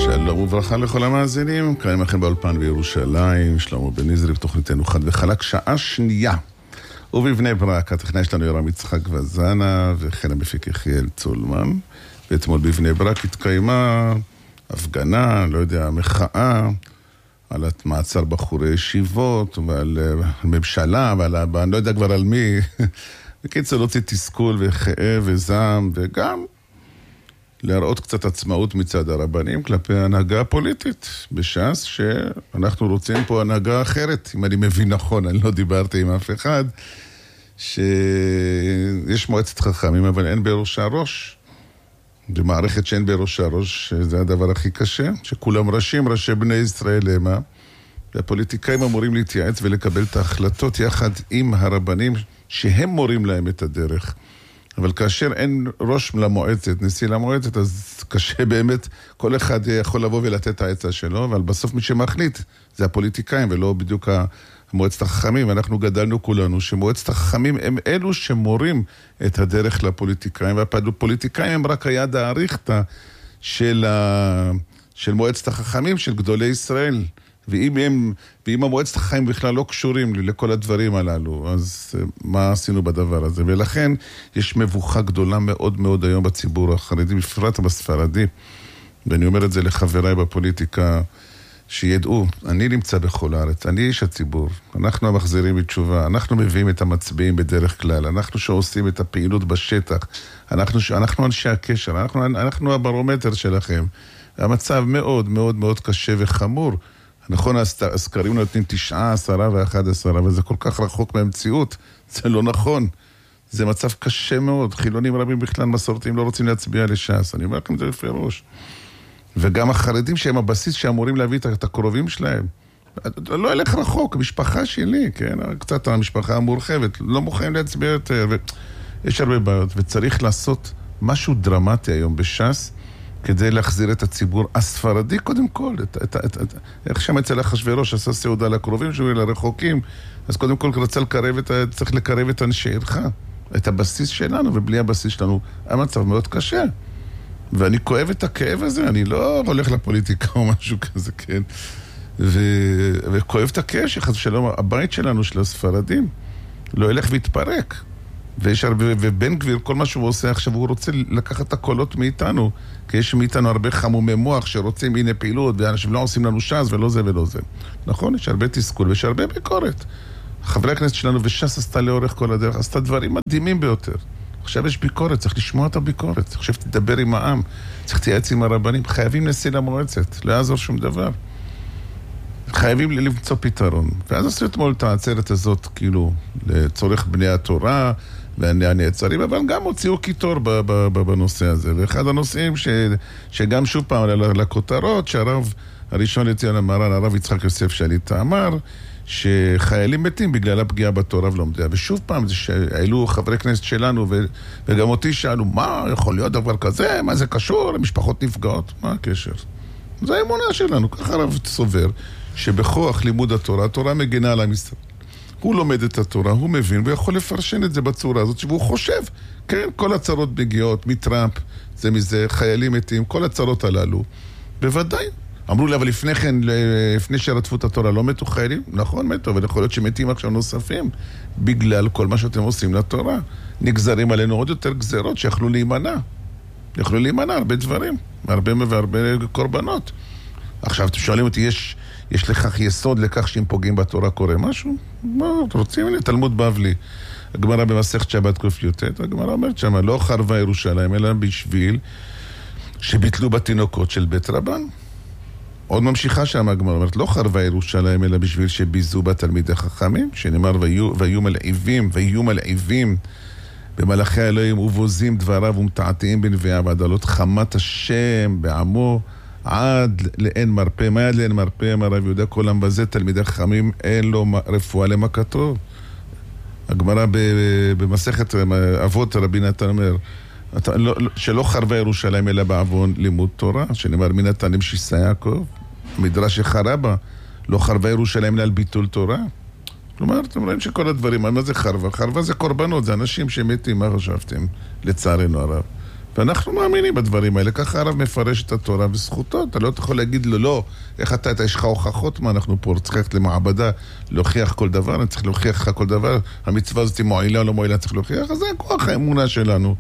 שלום וברכה לכל המאזינים, קיים לכם באולפן בירושלים, שלמה בן נזרי בתוכניתנו חד וחלק, שעה שנייה. ובבני ברק, הטכנאי שלנו יורם יצחק וזנה, וכן המפיק יחיאל צולמן. ואתמול בבני ברק התקיימה הפגנה, לא יודע, מחאה, על מעצר בחורי ישיבות, ועל ממשלה, אני לא יודע כבר על מי. בקיצור, להוציא תסכול וכאב וזעם, וגם להראות קצת עצמאות מצד הרבנים כלפי ההנהגה הפוליטית בש"ס, שאנחנו רוצים פה הנהגה אחרת, אם אני מבין נכון, אני לא דיברתי עם אף אחד, שיש מועצת חכמים, אבל אין בראשה ראש. במערכת שאין בראשה ראש, זה הדבר הכי קשה, שכולם ראשי בני ישראל למה, והפוליטיקאים אמורים להתייעץ ולקבל את ההחלטות יחד עם הרבנים, שהם מורים להם את הדרך. אבל כאשר אין ראש למועצת, נשיא למועצת, אז קשה באמת, כל אחד יכול לבוא ולתת את העצה שלו, אבל בסוף מי שמחליט זה הפוליטיקאים, ולא בדיוק מועצת החכמים. אנחנו גדלנו כולנו שמועצת החכמים הם אלו שמורים את הדרך לפוליטיקאים, והפוליטיקאים הם רק היד האריכתא של מועצת החכמים, של גדולי ישראל. ואם המועצת החיים בכלל לא קשורים לכל הדברים הללו, אז מה עשינו בדבר הזה? ולכן יש מבוכה גדולה מאוד מאוד היום בציבור החרדי, בפרט בספרדי, ואני אומר את זה לחבריי בפוליטיקה, שידעו, אני נמצא בכל הארץ, אני איש הציבור, אנחנו המחזירים בתשובה, אנחנו מביאים את המצביעים בדרך כלל, אנחנו שעושים את הפעילות בשטח, אנחנו אנשי הקשר, אנחנו הברומטר שלכם. המצב מאוד מאוד מאוד קשה וחמור. נכון, הסקרים נותנים 9, 10 ו11, אבל זה כל כך רחוק מהמציאות, זה לא נכון. זה מצב קשה מאוד, חילונים רבים בכלל מסורתיים לא רוצים להצביע לש"ס, אני אומר לכם זה בפירוש. וגם החרדים שהם הבסיס שאמורים להביא את הקרובים שלהם. לא אלך רחוק, המשפחה שלי, כן? קצת המשפחה המורחבת, לא מוכנים להצביע יותר, ויש הרבה בעיות, וצריך לעשות משהו דרמטי היום בש"ס, כדי להחזיר את הציבור הספרדי קודם כל, איך שם אצל אחשוורוש עשה סעודה לקרובים שהוא לרחוקים, אז קודם כל צריך לקרב את אנשי עירך, את הבסיס שלנו, ובלי הבסיס שלנו המצב מאוד קשה. ואני כואב את הכאב הזה, אני לא הולך לפוליטיקה או משהו כזה, כן? וכואב את הכאב שחס ושלום, הבית שלנו של הספרדים לא ילך ויתפרק. ובן גביר, כל מה שהוא עושה עכשיו, הוא רוצה לקחת את הקולות מאיתנו, כי יש מאיתנו הרבה חמומי מוח שרוצים, הנה פעילות, ואנשים לא עושים לנו ש"ס ולא זה ולא זה. נכון? יש הרבה תסכול ויש הרבה ביקורת. חברי הכנסת שלנו וש"ס עשתה לאורך כל הדרך, עשתה דברים מדהימים ביותר. עכשיו יש ביקורת, צריך לשמוע את הביקורת. עכשיו תדבר עם העם, צריך להתייעץ עם הרבנים, חייבים נשיא למועצת, לא יעזור שום דבר. חייבים למצוא פתרון. ואז עשו אתמול את העצרת הזאת, כאילו, לצורך בני התורה והנעצרים, אבל גם הוציאו קיטור בנושא הזה. ואחד הנושאים שגם שוב פעם לכותרות, שהרב הראשון לציון המרן, הרב יצחק יוסף שליט"א אמר, שחיילים מתים בגלל הפגיעה בתורה ולומדיה. ושוב פעם, העלו חברי כנסת שלנו, וגם אותי שאלו, מה יכול להיות דבר כזה? מה זה קשור? למשפחות נפגעות? מה הקשר? זה האמונה שלנו. ככה הרב סובר, שבכוח לימוד התורה, התורה מגנה על עם ישראל. הוא לומד את התורה, הוא מבין, ויכול לפרשן את זה בצורה הזאת, שהוא חושב, כן, כל הצרות מגיעות, מטראמפ, זה מזה, חיילים מתים, כל הצרות הללו. בוודאי. אמרו לי, אבל לפני כן, לפני שרדפו את התורה, לא מתו חיילים? נכון, מתו, אבל יכול להיות שמתים עכשיו נוספים, בגלל כל מה שאתם עושים לתורה. נגזרים עלינו עוד יותר גזרות שיכלו להימנע. יכלו להימנע הרבה דברים, הרבה קורבנות. עכשיו, אתם שואלים אותי, יש לכך יסוד לכך שאם פוגעים בתורה קורה משהו? מה, אתם רוצים? הנה, תלמוד בבלי. הגמרא במסכת שבת ק"ט, הגמרא אומרת שמה, לא חרבה ירושלים, אלא בשביל שביטלו בתינוקות של בית רבן. עוד ממשיכה שם הגמרא, אומרת, לא חרבה ירושלים, אלא בשביל שביזו בה תלמידי חכמים, שנאמר, ויהיו מלעיבים במלאכי אלוהים, ובוזים דבריו ומתעתעים בנביאיו, ועדלות חמת השם בעמו, עד לאין מרפא. מה עד לאין מרפא? אמר רב יהודה, כל המבזה תלמידי חכמים, אין לו רפואה למכתו. הגמרא במסכת אבות רבי נתן אומר, שלא חרבה ירושלים אלא בעוון לימוד תורה, שנאמר מן התנים שיסה יעקב, מדרש שחרבה, לא חרבה ירושלים אלא על ביטול תורה. כלומר, אתם רואים שכל הדברים, מה זה חרבה? חרבה זה קורבנות, זה אנשים שמתים, מה חשבתם? לצערנו הרב. ואנחנו מאמינים בדברים האלה, ככה הרב מפרש את התורה וזכותו, אתה לא יכול להגיד לו, לא, איך אתה, יש לך הוכחות, מה אנחנו פה, צריך ללכת למעבדה, להוכיח כל דבר, אני צריך להוכיח לך כל דבר, המצווה הזאת היא מועילה או לא מועילה, צריך להוכיח, אז זה כוח האמונה שלנו,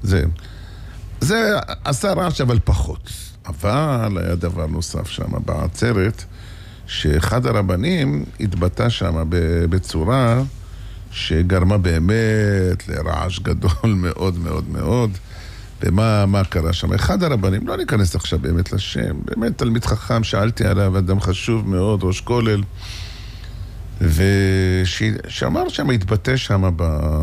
זה עשה רעש אבל פחות. אבל היה דבר נוסף שם בעצרת, שאחד הרבנים התבטא שם בצורה שגרמה באמת לרעש גדול מאוד מאוד מאוד. ומה קרה שם? אחד הרבנים, לא ניכנס עכשיו באמת לשם, באמת תלמיד חכם, שאלתי עליו, אדם חשוב מאוד, ראש כולל, ושאמר שם, התבטא שם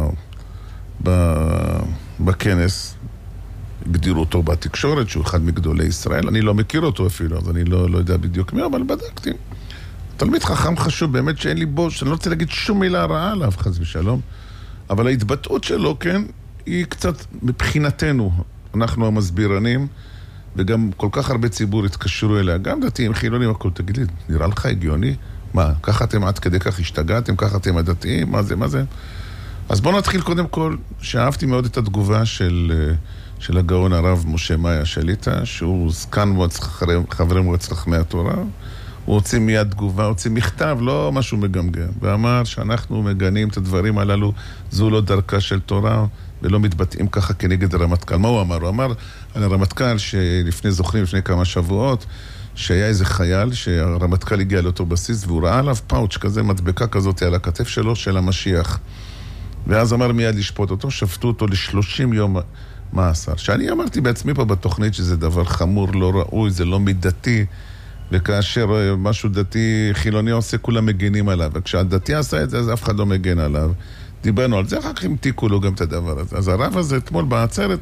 בכנס, הגדירו אותו בתקשורת, שהוא אחד מגדולי ישראל, אני לא מכיר אותו אפילו, אז אני לא יודע בדיוק מי, אבל בדקתי. תלמיד חכם חשוב, באמת שאין לי בו, שאני לא רוצה להגיד שום מילה רעה עליו, חס ושלום, אבל ההתבטאות שלו, כן, היא קצת מבחינתנו, אנחנו המסבירנים, וגם כל כך הרבה ציבור התקשרו אליה, גם דתיים, חילונים, הכל, תגיד לי, נראה לך הגיוני? מה, ככה אתם עד כדי כך השתגעתם, ככה אתם הדתיים, מה זה? אז בואו נתחיל קודם כל, שאהבתי מאוד את התגובה של הגאון הרב משה מאיה שליטה, שהוא זקן חברי מועצת חכמי התורה, הוא הוציא מיד תגובה, הוציא מכתב, לא משהו מגמגם, ואמר שאנחנו מגנים את הדברים הללו, זו לא דרכה של תורה, ולא מתבטאים ככה כנגד הרמטכ"ל. מה הוא אמר? הוא אמר על הרמטכ"ל לפני כמה שבועות, שהיה איזה חייל שהרמטכ"ל הגיע לאותו בסיס, והוא ראה עליו פאוץ' כזה, מדבקה כזאת על הכתף שלו, של המשיח. ואז אמר מיד לשפוט אותו, שפטו אותו ל30 יום מאסר. שאני אמרתי בעצמי פה בתוכנית שזה דבר חמור, לא ראוי, זה לא מידתי, וכאשר משהו דתי חילוני עושה, כולם מגנים עליו. וכשהדתי עשה את זה, אז אף אחד לא מגן עליו. דיברנו על זה, אחר כך המתיקו לו גם את הדבר הזה. אז הרב הזה אתמול בעצרת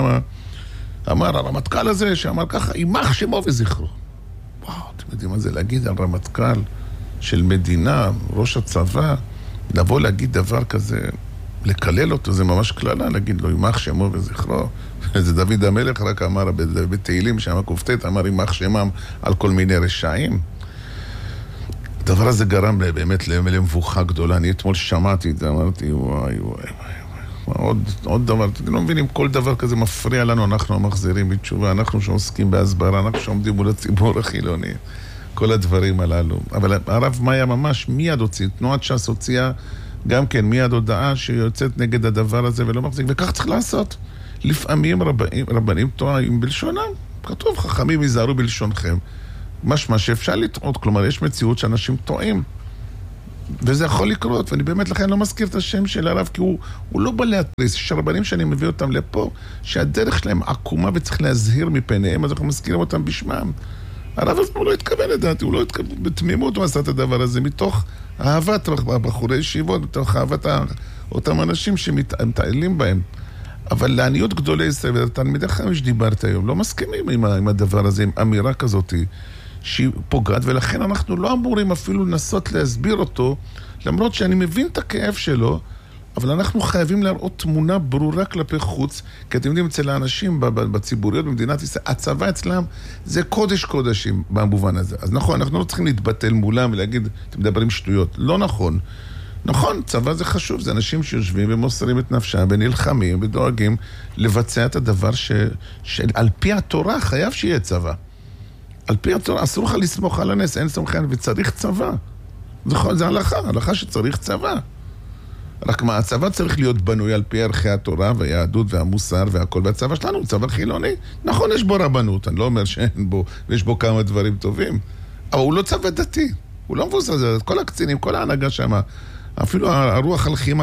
אמר הרמטכ"ל הזה, שאמר ככה, יימח שמו וזכרו. וואו, אתם יודעים מה זה להגיד על רמטכ"ל של מדינה, ראש הצבא, לבוא להגיד דבר כזה, לקלל אותו, זה ממש כללה, להגיד לו, יימח שמו וזכרו. זה דוד המלך רק אמר בתהילים, שם כ"ט, אמר יימח שמם על כל מיני רשעים. הדבר הזה גרם באמת למבוכה גדולה. אני אתמול שמעתי את זה, אמרתי, וואי, עוד דבר, אתם לא מבינים, כל דבר כזה מפריע לנו, אנחנו המחזירים בתשובה, אנחנו שעוסקים בהסברה, אנחנו שעומדים מול הציבור החילוני, כל הדברים הללו. אבל הרב מאיה ממש מיד הוציא, תנועת ש"ס הוציאה גם כן מיד הודעה שיוצאת נגד הדבר הזה ולא מחזיק, וכך צריך לעשות. לפעמים רבנים טועים בלשונם, כתוב חכמים ייזהרו בלשונכם. משמע שאפשר לטעות, כלומר יש מציאות שאנשים טועים, וזה יכול לקרות, ואני באמת לכן לא מזכיר את השם של הרב, כי הוא לא בא להתריס. יש רבנים שאני מביא אותם לפה, שהדרך שלהם עקומה וצריך להזהיר מפניהם, אז אנחנו מזכירים אותם בשמם. הרב הזה הוא לא התכוון לדעתי, הוא לא התכוון, בתמימות הוא עשה את הדבר הזה, מתוך אהבת בחורי ישיבות, מתוך אהבת אותם אנשים שמתעלים בהם. אבל לעניות גדולי ישראל, ותלמידי חכמים שדיברת היום, לא מסכימים עם הדבר הזה, עם אמירה כזאת שהיא פוגעת, ולכן אנחנו לא אמורים אפילו לנסות להסביר אותו, למרות שאני מבין את הכאב שלו, אבל אנחנו חייבים להראות תמונה ברורה כלפי חוץ, כי אתם יודעים, אצל האנשים בציבוריות במדינת ישראל, הצבא אצלם זה קודש קודשים במובן הזה. אז נכון, אנחנו לא צריכים להתבטל מולם ולהגיד, אתם מדברים שטויות. לא נכון. נכון, צבא זה חשוב, זה אנשים שיושבים ומוסרים את נפשם ונלחמים ודואגים לבצע את הדבר שעל פי התורה חייב שיהיה צבא. על פי התורה, אסור לך לסמוך על הנס, אין סומכן, וצריך צבא. זה הלכה שצריך צבא. רק מה, הצבא צריך להיות בנוי על פי ערכי התורה והיהדות והמוסר והכל, והצבא שלנו הוא צבא חילוני. נכון, יש בו רבנות, אני לא אומר שאין בו, ויש בו כמה דברים טובים, אבל הוא לא צבא דתי, הוא לא מבוסס, כל הקצינים, כל ההנהגה שם, אפילו הרוח הלחימה,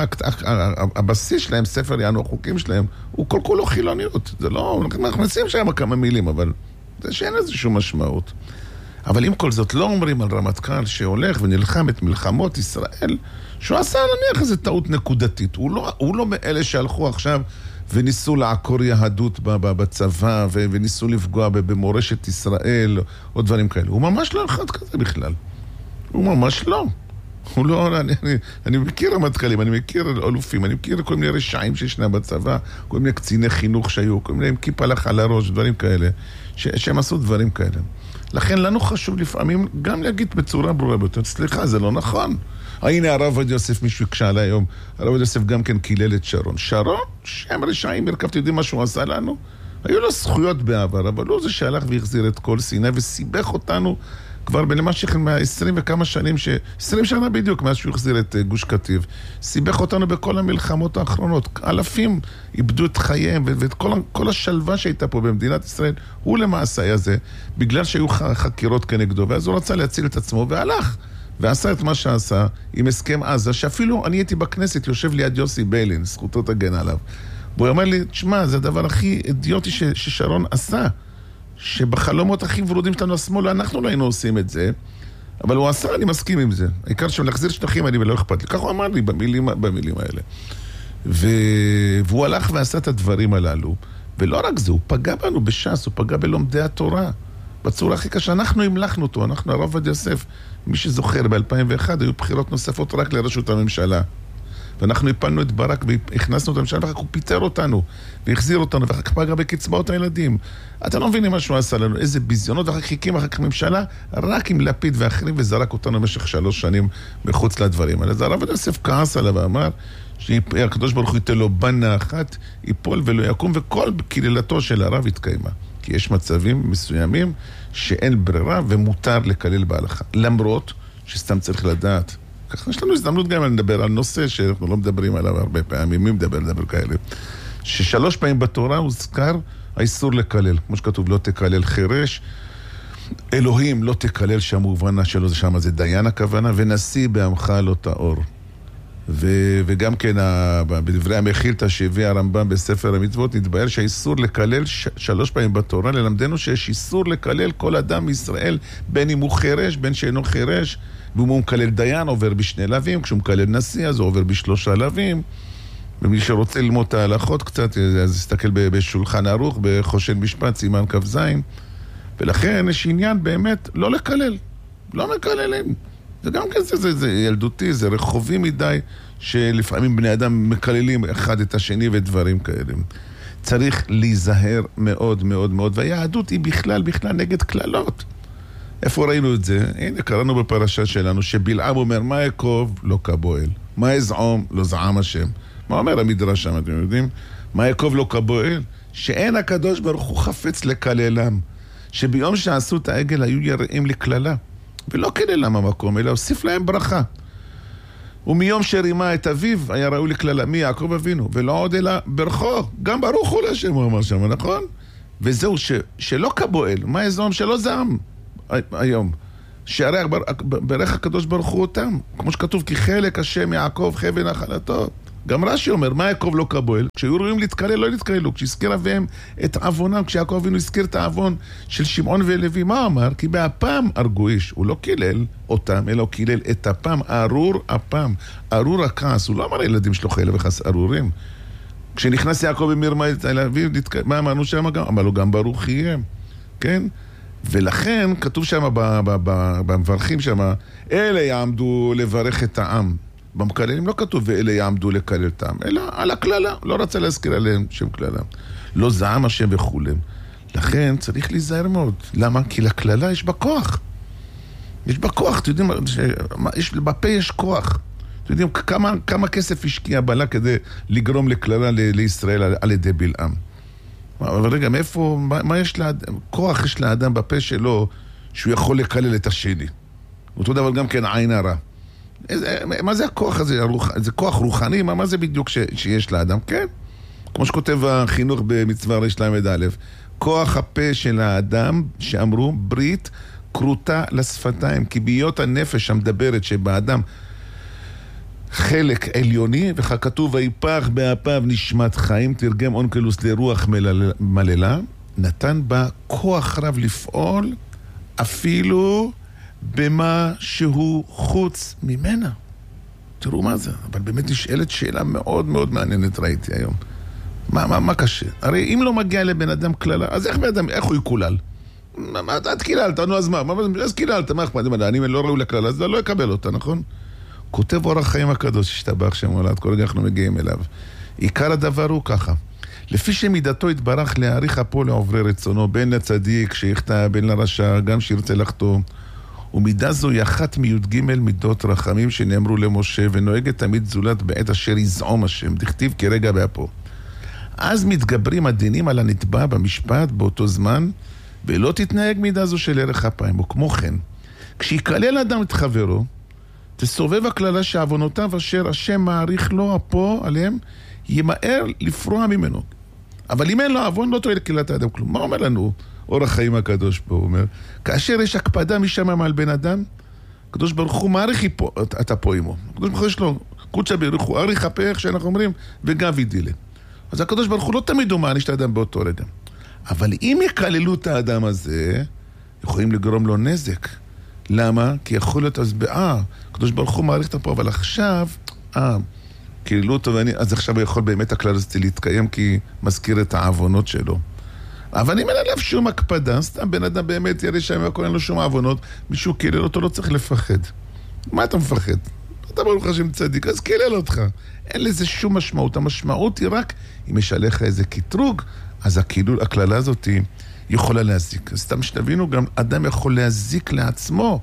הבסיס שלהם, ספר יענו, החוקים שלהם, הוא כל כולו חילוניות. זה לא, אנחנו נשים שם כמה מילים, אבל זה שאין איזושהי משמעות. אבל עם כל זאת לא אומרים על רמטכ"ל שהולך ונלחם את מלחמות ישראל, שהוא עשה נניח איזו טעות נקודתית. הוא לא מאלה שהלכו עכשיו וניסו לעקור יהדות בצבא, וניסו לפגוע במורשת ישראל, או דברים כאלה. הוא ממש לא אחד כזה בכלל. הוא ממש לא. הוא לא, אני מכיר רמטכ"לים, אני מכיר אלופים, אני מכיר כל מיני רשעים שישנה בצבא, כל מיני קציני חינוך שהיו, כל מיני כיפה לך על הראש, דברים כאלה, שהם עשו דברים כאלה. לכן לנו חשוב לפעמים גם להגיד בצורה ברורה ביותר, סליחה, זה לא נכון. הנה הרב עובדיה יוסף, מישהו יקשה עליי היום, הרב עובדיה יוסף גם כן קילל את שרון. שרון, שם רשעים, מרכבת, יודעים מה שהוא עשה לנו? היו לו זכויות בעבר, אבל לא זה שהלך והחזיר את כל סיני וסיבך אותנו כבר בלמשך 20 וכמה שנים, 20 שנה בדיוק מאז שהוא החזיר את גוש קטיף. סיבך אותנו בכל המלחמות האחרונות. אלפים איבדו את חייהם, ואת כל השלווה שהייתה פה במדינת ישראל, הוא למעשה היה זה, בגלל שהיו חקירות כנגדו, ואז הוא רצה להציל את עצמו, והלך, ועשה את מה שעשה, עם הסכם עזה, שאפילו אני הייתי בכנסת, יושב ליד יוסי ביילין, זכותו תגן עליו. והוא אומר לי, תשמע, זה הדבר הכי אידיוטי ששרון עשה, שבחלומות הכי ורודים שלנו השמאל, אנחנו לא היינו עושים את זה, אבל הוא עשה, אני מסכים עם זה. העיקר שלהחזיר שטחים, אני ולא אכפת לי. כך הוא אמר לי במילים האלה. והוא הלך ועשה את הדברים הללו, ולא רק זה, הוא פגע בנו בש"ס, הוא פגע בלומדי התורה, בצורה הכי קשה. אנחנו המלכנו אותו, אנחנו הרב עובדיה יוסף, מי שזוכר, ב-2001 היו בחירות נוספות רק לראשות הממשלה. ואנחנו הפלנו את ברק והכנסנו את הממשלה, ואחר כך הוא פיטר אותנו, והחזיר אותנו, ואחר כך פגע בקצבאות הילדים. אתה לא מבינים מה שהוא עשה לנו, איזה ביזיונות, ואחר כך חיכים אחר כך ממשלה, רק עם לפיד ואחרים, וזרק אותנו במשך 3 שנים מחוץ לדברים. אז הרב עובדיה יוסף כעס עליו ואמר, שהקדוש ברוך הוא ייתן לו בנה אחת, ייפול ולא יקום, וכל קללתו של הרב התקיימה. כי יש מצבים מסוימים שאין ברירה ומותר לקלל בהלכה. למרות שסתם צריך לדעת. ככה יש לנו הזדמנות גם לדבר על נושא שאנחנו לא מדברים עליו הרבה פעמים, מי מדבר כאלה? ש3 פעמים בתורה הוזכר האיסור לקלל. כמו שכתוב, לא תקלל חירש, אלוהים לא תקלל שהמובנה שלו זה שם, זה דיין הכוונה, ונשיא בעמך לא תאור. וגם כן בדברי המחילתא שהביא הרמב"ם בספר המצוות נתבהר שהאיסור לקלל 3 פעמים בתורה ללמדנו שיש איסור לקלל כל אדם מישראל, בין אם הוא חירש, בין שאינו חירש, ואם הוא מקלל דיין עובר ב2 לווים, כשהוא מקלל נשיא אז הוא עובר ב3 לווים. ומי שרוצה ללמוד את ההלכות קצת אז יסתכל בשולחן ערוך בחושן משפט סימן כ"ז, ולכן יש עניין באמת לא לקלל, לא מקללים. זה גם כן, זה ילדותי, זה רחובי מדי, שלפעמים בני אדם מקללים אחד את השני ודברים כאלה. צריך להיזהר מאוד מאוד מאוד, והיהדות היא בכלל נגד כללות. איפה ראינו את זה? הנה, קראנו בפרשה שלנו, שבלעם אומר, מה יקוב? לא כבועל. מה יזעום? לא זעם השם. מה אומר המדרש שם, אתם יודעים? מה יקוב? לא כבועל? שאין הקדוש ברוך הוא חפץ לקללם. שביום שעשו את העגל היו יראים לקללה. ולא כללם המקום, אלא הוסיף להם ברכה. ומיום שרימה את אביו, היה ראוי לקללה, מי יעקב אבינו, ולא עוד אלא ברכו, גם ברוך הוא להשם, הוא אמר שם, נכון? וזהו, שלא כבועל, מה יזעום? שלא זעם היום. שהרי ברך הקדוש ברוך הוא אותם, כמו שכתוב, כי חלק השם יעקב חבל נחלתו. גם רש"י אומר, מה יעקב לא כבועל? כשהיו ראויים להתקלל, לא להתקללו. כשהזכיר אביהם את עוונם, כשיעקב אבינו הזכיר את העוון של שמעון ולוי, מה אמר? כי בהפעם הרגו איש. הוא לא קילל אותם, אלא הוא קילל את הפעם, ארור הפעם, ארור הכעס. הוא לא אמר לילדים שלו חיילה וחס ארורים. כשנכנס יעקב במרמה אל אביו, מה אמרנו שם? אמר לו גם ברוך יהיה, כן? ולכן כתוב שם במברכים שם, אלה יעמדו לברך את העם. במקללים לא כתוב ואלה יעמדו לקלל את העם, אלא על הכללה, לא רצה להזכיר עליהם שם כללה. לא זעם השם וכולם. לכן צריך להיזהר מאוד. למה? כי לכללה יש בה כוח. יש בה כוח, אתם יודעים, בפה יש כוח. אתם יודעים כמה כסף השקיע בלה כדי לגרום לכללה לישראל על ידי בלעם. אבל רגע, מאיפה, מה יש לאדם? כוח יש לאדם בפה שלו שהוא יכול לקלל את השני. אותו דבר גם כן עין הרע. מה זה הכוח הזה? זה כוח רוחני? מה זה בדיוק שיש לאדם? כן. כמו שכותב החינוך במצווה ר"ל"א, כוח הפה של האדם שאמרו ברית קרוטה לשפתיים, כי בהיות הנפש המדברת שבאדם חלק עליוני, וכך כתוב ויפח באפיו נשמת חיים, תרגם אונקלוס לרוח מללה, נתן בה כוח רב לפעול אפילו במה שהוא חוץ ממנה. תראו מה זה, אבל באמת נשאלת שאלה מאוד מאוד מעניינת ראיתי היום. מה קשה? הרי אם לא מגיע לבן אדם כללה, אז איך הוא יקולל? מה אתה קיללת? נו אז מה? אז קיללת, מה אכפת? אני לא ראוי לכללה, אז לא יקבל אותה, נכון? כותב אורח חיים הקדוש, השתבח שם הולד, כל רגע אנחנו מגיעים אליו. עיקר הדבר הוא ככה, לפי שמידתו התברך להאריך אפו לעוברי רצונו, בין לצדיק שיחטא, בין לרשע, גם שירצה לחטוא, ומידה זו היא אחת מי"ג מידות רחמים שנאמרו למשה, ונוהגת תמיד זולת בעת אשר יזעום השם, דכתיב כרגע באפו. אז מתגברים הדינים על הנתבע במשפט באותו זמן, ולא תתנהג מידה זו של ערך אפיים. או כמו כן, כשיקלל אדם את חברו, תסובב הכללה שעוונותיו אשר השם מעריך לו אפו עליהם, ימהר לפרוע ממנו. אבל אם אין לו עוון, לא תועיל לקללת האדם כלום. מה אומר לנו אור החיים הקדוש פה? הוא אומר, כאשר יש הקפדה משמיים על בן אדם, הקדוש ברוך הוא מעריך את אפו עמו. הקדוש ברוך הוא יש לו קודשא בריך הוא, אריך אפה, איך שאנחנו אומרים, וגבי דילה. אז הקדוש ברוך הוא לא תמיד הוא מעניש את האדם באותו רגע. אבל אם יקללו את האדם הזה, יכולים לגרום לו נזק. למה? כי יכול להיות אז הקדוש ברוך הוא מעריך את אפו, אבל עכשיו, קללו אותו, אז עכשיו הוא יכול באמת הכלל הזה להתקיים, כי מזכיר את העוונות שלו. אבל אם אין עליו שום הקפדה, סתם בן אדם באמת יראה שם הכל אין לו שום העוונות, מישהו קלל אותו לא צריך לפחד. מה אתה מפחד? אתה ברוך השם צדיק, אז קלל אותך. אין לזה שום משמעות. המשמעות היא רק אם יש עליך איזה קטרוג, אז הכללה הזאת יכולה להזיק. אז סתם שתבינו, גם אדם יכול להזיק לעצמו.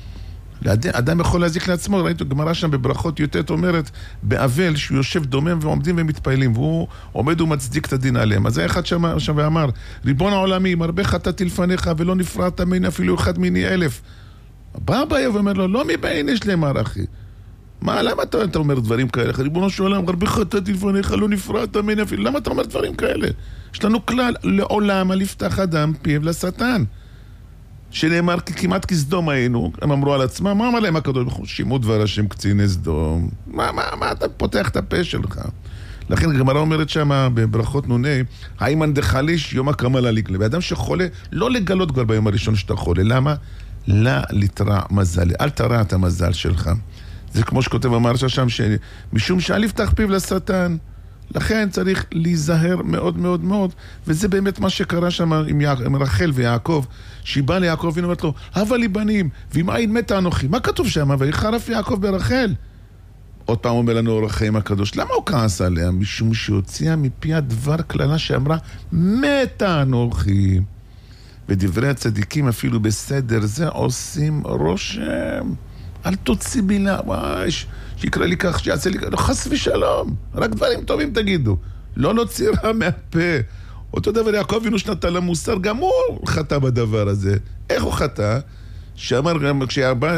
אדם יכול להזיק לעצמו. ראיתו, גמרא שם בברכות י"ט אומרת, באבל שהוא יושב דומם ועומדים ומתפעלים, והוא עומד ומצדיק את הדין עליהם. אז האחד שם ואמר, ריבון העולמים, הרבה חטאתי לפניך ולא נפרעת ממני אפילו אחד מיני 1000. בא הבעיה ואומר לו, לא מבעין יש למר אחי. מה, למה אתה אומר דברים כאלה? ריבונו של עולם, הרבה חטאתי לפניך, לא נפרעת ממני אפילו. למה אתה אומר דברים כאלה? יש לנו כלל, לעולם אל יפתח אדם פיו לשטן. שנאמר כמעט כסדום היינו, הם אמרו על עצמם, מה אמר להם הקדוש ברוך הוא? שימו דבר השם קציני סדום. מה אתה פותח את הפה שלך? לכן גמרא אומרת שם בברכות נוני, היימן דחליש יום הקמלה לקלה. ואדם שחולה, לא לגלות כבר ביום הראשון שאתה חולה. למה? לא לתרע מזל. אל תרע את המזל שלך. זה כמו שכותב המהרש"א שם, משום שאל יפתח פיו לשטן. לכן צריך להיזהר מאוד מאוד מאוד, וזה באמת מה שקרה שם עם רחל ויעקב, שהיא באה ליעקב והיא אומרת לו, הבה לי בנים, ואם אין מתה אנוכי. מה כתוב שם? ויחרף יעקב ברחל. עוד פעם אומר לנו אור החיים הקדוש, למה הוא כעס עליה? משום שהוציאה מפי הדבר כללה שאמרה, מתה אנוכי. ודברי הצדיקים אפילו בסדר זה עושים רושם. אל תוציא בילה, וואי, שיקרא לי כך, שיעשה לי כך, לא, חס ושלום, רק דברים טובים תגידו, לא להוציא רע מהפה. אותו דבר יעקב אבינו שנתן למוסר, גם הוא חטא בדבר הזה. איך הוא חטא? שאמר, כשהבא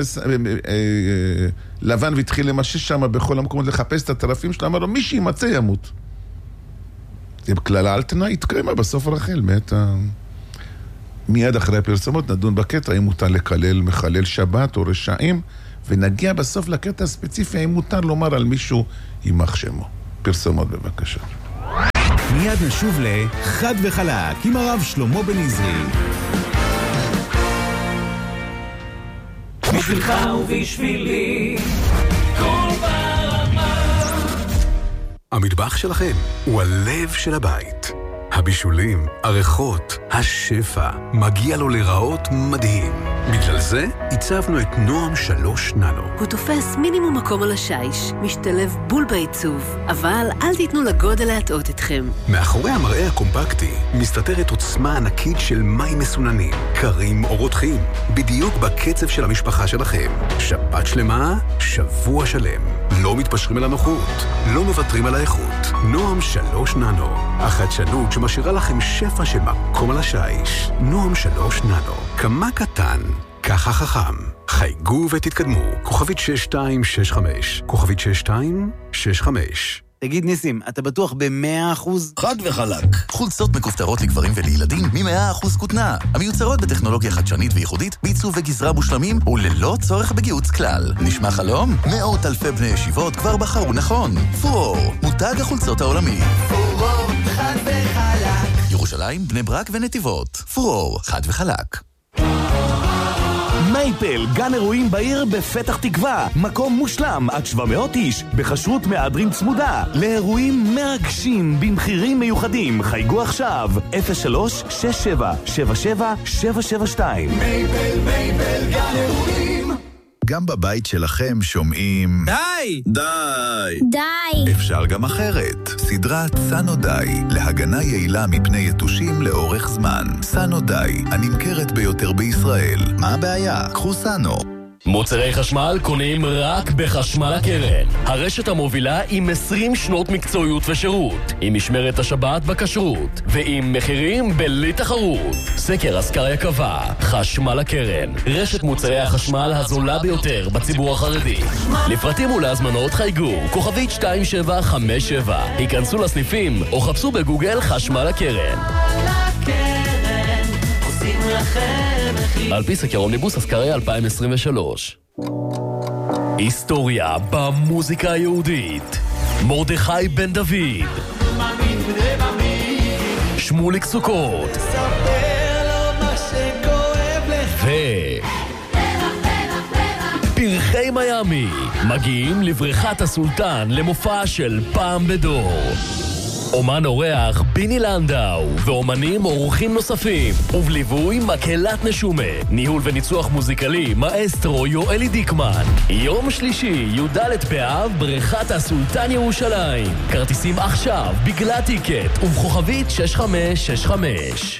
לבן והתחיל למשש שם בכל המקומות לחפש את הטרפים שלו, אמר לו, מי שימצא ימות. זה בכלל על תנאי, התקיימה בסוף רחל, מיד אחרי הפרסומות נדון בקטע, האם מותר לקלל מחלל שבת או רשעים, ונגיע בסוף לקטע הספציפי, האם מותר לומר על מישהו יימח שמו. פרסומות בבקשה. מיד נשוב לחד וחלק עם הרב שלמה בן עזרי. בשבילך ובשבילי כל ברמה. המטבח שלכם הוא הלב של הבית. הבישולים, הריחות, השפע, מגיע לו לראות מדהים. בגלל זה הצבנו את נועם 3 ננו. הוא תופס מינימום מקום על השיש, משתלב בול בעיצוב, אבל אל תיתנו לגודל להטעות אתכם. מאחורי המראה הקומפקטי מסתתרת עוצמה ענקית של מים מסוננים, קרים או רותחים, בדיוק בקצב של המשפחה שלכם. שבת שלמה, שבוע שלם. לא מתפשרים על הנוחות, לא מוותרים על האיכות. נועם 3 ננו, החדשנות שמשאירה לכם שפע של מקום על השיש. נועם 3 ננו, כמה קטן, ככה חכם. חייגו ותתקדמו. כוכבית 6265, כוכבית 6265. תגיד ניסים, אתה בטוח ב100%? חד וחלק. חולצות מכופתרות לגברים ולילדים מ100% כותנה. המיוצרות בטכנולוגיה חדשנית וייחודית, בעיצוב וגזרה מושלמים וללא צורך בגיוץ כלל. נשמע חלום? מאות אלפי בני ישיבות כבר בחרו נכון. פורור, מותג החולצות העולמי. פורור, חד וחלק. ירושלים, בני ברק ונתיבות. פורור, חד וחלק. מייפל, גן אירועים בעיר בפתח תקווה. מקום מושלם עד 700 איש, בחשרות מהדרין צמודה. לאירועים מרגשים במחירים מיוחדים. חייגו עכשיו, 03-6777-772. מייפל, גן אירועים. גם בבית שלכם שומעים... די! די! אפשר גם אחרת. סדרת סנו די, להגנה יעילה מפני יתושים לאורך זמן. סנו די, הנמכרת ביותר בישראל. מה הבעיה? קחו סנו. מוצרי חשמל קונים רק בחשמל הקרן. הרשת המובילה עם 20 שנות מקצועיות ושירות, עם משמרת השבת בכשרות, ועם מחירים בלי תחרות. סקר אסקריה קבע, חשמל הקרן, רשת מוצרי החשמל הזולה ביותר בציבור החרדי. לפרטים ולהזמנות חייגו, כוכבית 2757. היכנסו לסניפים או חפשו בגוגל חשמל הקרן. על פי סקר אומניבוס אסקריה 2023. היסטוריה במוזיקה היהודית. מרדכי בן דוד, שמוליק סוכות פרחי מיאמי מגיעים לבריכת הסולטן למופע של פעם בדור. אומן אורח ביני לנדאו ואומנים אורחים נוספים, ובליווי מקהלת נשומה, ניהול וניצוח מוזיקלי מאסטרו יואלי דיקמן. יום שלישי י"ד באב, בריכת הסולטן ירושלים. כרטיסים עכשיו בגלל טיקט ובכוכבית 6565.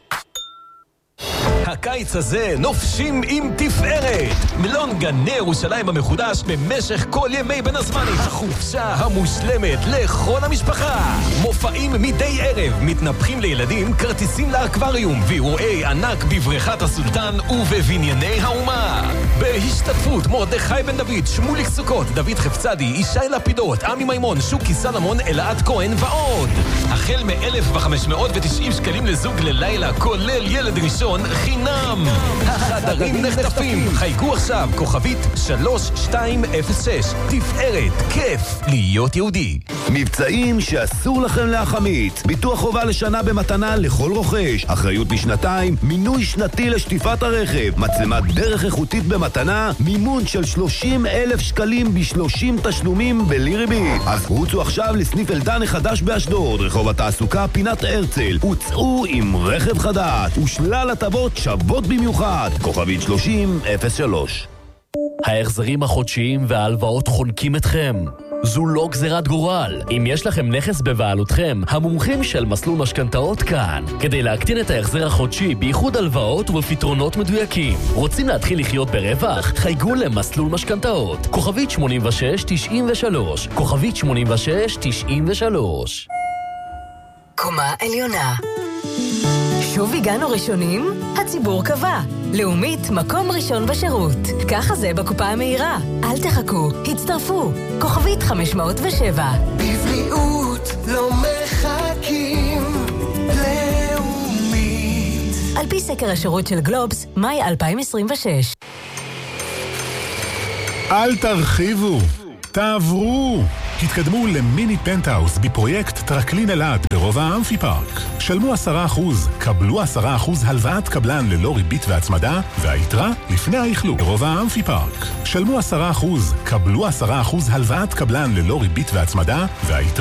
הקיץ הזה נופשים עם תפארת. מלון גני ירושלים המחודש במשך כל ימי בין הזמנים. החופשה המושלמת לכל המשפחה. מופעים מדי ערב, מתנפחים לילדים, כרטיסים לאקווריום ואירועי ענק בבריכת הסולטן ובבנייני האומה. בהשתתפות מרדכי בן דוד, שמוליק סוכות, דוד חפצדי, ישי לפידות, עמי מימון, שוקי סלמון, אלעד כהן ועוד. החל מ-1,590 שקלים לזוג ללילה, כולל ילד ראשון, חינם. החדרים נחטפים. חייגו עכשיו, כוכבית 3206. תפארת, כיף להיות יהודי. מבצעים שאסור לכם להחמיץ. ביטוח חובה לשנה במתנה לכל רוכש. אחריות לשנתיים, מינוי שנתי לשטיפת הרכב, מצלמת דרך איכותית במתנה, מימון של 30,000 שקלים ב30 תשלומים בלי ריבית. אז רוצו עכשיו לסניף אלדן החדש באשדוד, רחוב התעסוקה פינת הרצל. הוצאו עם רכב חדש ושלל הטבות שוות במיוחד. כוכבית 3003. ההחזרים החודשיים וההלוואות חונקים אתכם. זו לא גזירת גורל. אם יש לכם נכס בבעלותכם, המומחים של מסלול משכנתאות כאן, כדי להקטין את ההחזר החודשי בייחוד הלוואות ובפתרונות מדויקים. רוצים להתחיל לחיות ברווח? חייגו למסלול משכנתאות. כוכבית 8693. כוכבית 8693. קומה עליונה. שוב הגענו ראשונים? הציבור קבע. לאומית, מקום ראשון בשירות. ככה זה בקופה המהירה. אל תחכו, הצטרפו. כוכבית 507. בבריאות לא מחכים. לאומית. על פי סקר השירות של גלובס, מאי 2026. אל תרחיבו, תעברו. התקדמו למיני פנטהאוס בפרויקט טרקלין אלעד ברובע האמפי פארק. שלמו 10%, קבלו 10% הלוואת קבלן ללא ריבית והצמדה, והיתרה לפני האכלו ברובע האמפי פארק. שלמו 10%, קבלו 10% הלוואת קבלן ללא ריבית והצמדה, והיתרה